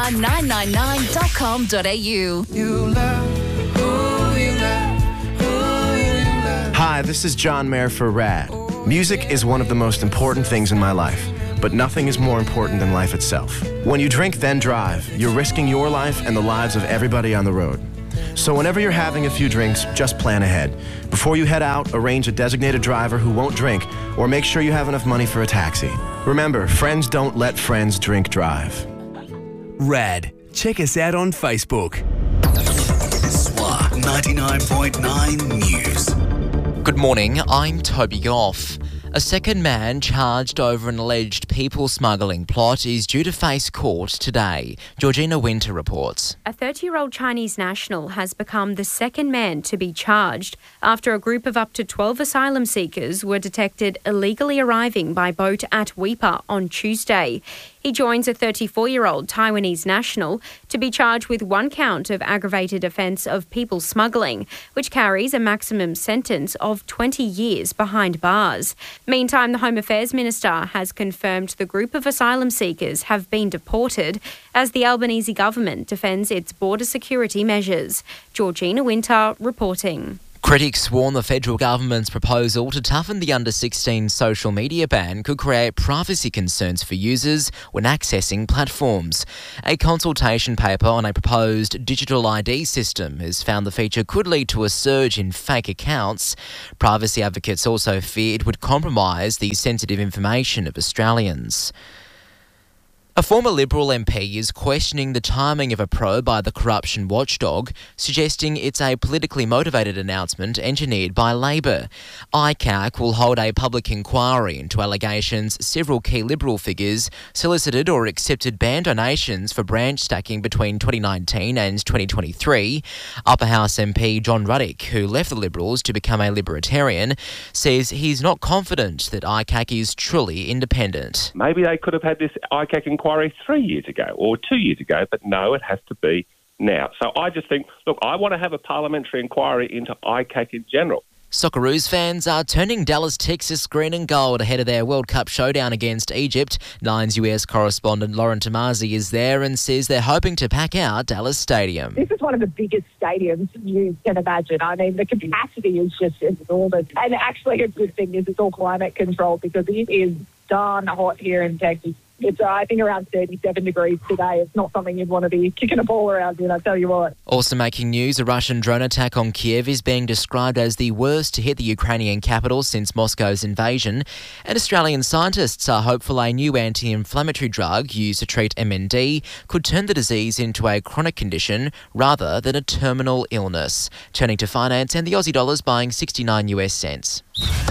on 999.com.au. Hi, this is John Mayer for RAD. Music is one of the most important things in my life, but nothing is more important than life itself. When you drink, then drive, you're risking your life and the lives of everybody on the road. So whenever you're having a few drinks, just plan ahead. Before you head out, arrange a designated driver who won't drink, or make sure you have enough money for a taxi. Remember, friends don't let friends drink drive. RAD. Check us out on Facebook. SWA 99.9 News. Good morning, I'm Toby Goff. A second man charged over an alleged people smuggling plot is due to face court today. Georgina Winter reports. A 30-year-old Chinese national has become the second man to be charged after a group of up to 12 asylum seekers were detected illegally arriving by boat at Weipa on Tuesday. He joins a 34-year-old Taiwanese national to be charged with one count of aggravated offence of people smuggling, which carries a maximum sentence of 20 years behind bars. Meantime, the Home Affairs Minister has confirmed the group of asylum seekers have been deported as the Albanese government defends its border security measures. Georgina Winter reporting. Critics warn the federal government's proposal to toughen the under-16 social media ban could create privacy concerns for users when accessing platforms. A consultation paper on a proposed digital ID system has found the feature could lead to a surge in fake accounts. Privacy advocates also fear it would compromise the sensitive information of Australians. A former Liberal MP is questioning the timing of a probe by the corruption watchdog, suggesting it's a politically motivated announcement engineered by Labor. ICAC will hold a public inquiry into allegations several key Liberal figures solicited or accepted band donations for branch stacking between 2019 and 2023. Upper House MP John Ruddick, who left the Liberals to become a Libertarian, says he's not confident that ICAC is truly independent. Maybe they could have had this ICAC inquiry 3 years ago or 2 years ago, but no, it has to be now. So I just think, look, I want to have a parliamentary inquiry into ICAC in general. Socceroos fans are turning Dallas, Texas green and gold ahead of their World Cup showdown against Egypt. Nine's US correspondent Lauren Tomasi is there and says they're hoping to pack out Dallas Stadium. This is one of the biggest stadiums you can imagine. I mean, the capacity is just enormous. And actually a good thing is it's all climate controlled because it is darn hot here in Texas. It's, I think, around 37 degrees today. It's not something you'd want to be kicking a ball around in, I tell you what. Also making news, a Russian drone attack on Kiev is being described as the worst to hit the Ukrainian capital since Moscow's invasion. And Australian scientists are hopeful a new anti-inflammatory drug used to treat MND could turn the disease into a chronic condition rather than a terminal illness. Turning to finance, and the Aussie dollar's buying 69 US cents.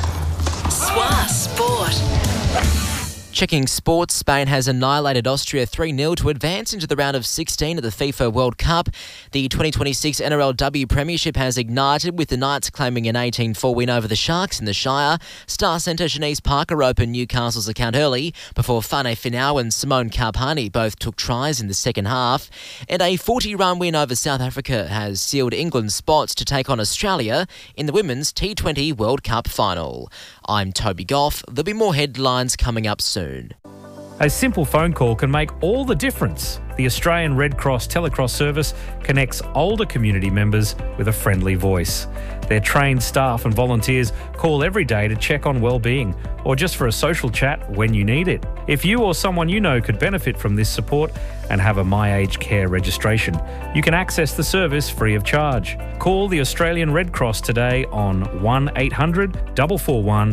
SWA Sport. Checking sports, Spain has annihilated Austria 3-0 to advance into the round of 16 at the FIFA World Cup. The 2026 NRLW Premiership has ignited with the Knights claiming an 18-4 win over the Sharks in the Shire. Star centre Shanice Parker opened Newcastle's account early before Fane Finau and Simone Carpani both took tries in the second half. And a 40-run win over South Africa has sealed England's spots to take on Australia in the Women's T20 World Cup final. I'm Toby Goff. There'll be more headlines coming up soon. A simple phone call can make all the difference. The Australian Red Cross Telecross service connects older community members with a friendly voice. Their trained staff and volunteers call every day to check on well-being or just for a social chat when you need it. If you or someone you know could benefit from this support and have a My Aged Care registration, you can access the service free of charge. Call the Australian Red Cross today on 1800 441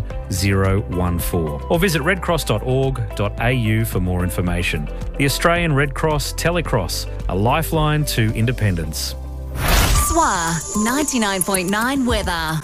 014 or visit redcross.org.au for more information. The Australian Red Cross Telecross, a lifeline to independence. SWA 99.9 weather.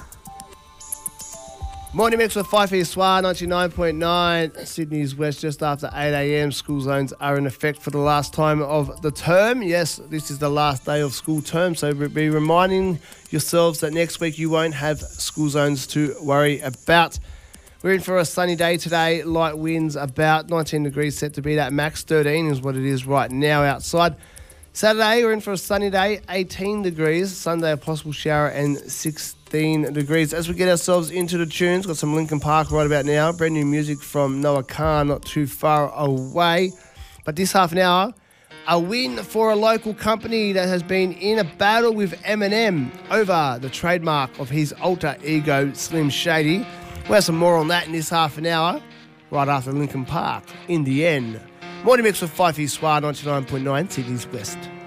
Morning mix with 5 for your SWA 99.9. Sydney's west just after 8 a.m. School zones are in effect for the last time of the term. Yes, this is the last day of school term, so be reminding yourselves that next week you won't have school zones to worry about. We're in for a sunny day today. Light winds about 19 degrees set to be that max. 13 is what it is right now outside. Saturday, we're in for a sunny day, 18 degrees. Sunday, a possible shower and 16 degrees. As we get ourselves into the tunes, got some Linkin Park right about now. Brand new music from Noah Kahan, not too far away. But this half an hour, A win for a local company that has been in a battle with Eminem over the trademark of his alter ego, Slim Shady. We'll have some more on that in this half an hour, right after Linkin Park, In the End. Morning Mix with Fifey Swar, 99.9 Sydney's West.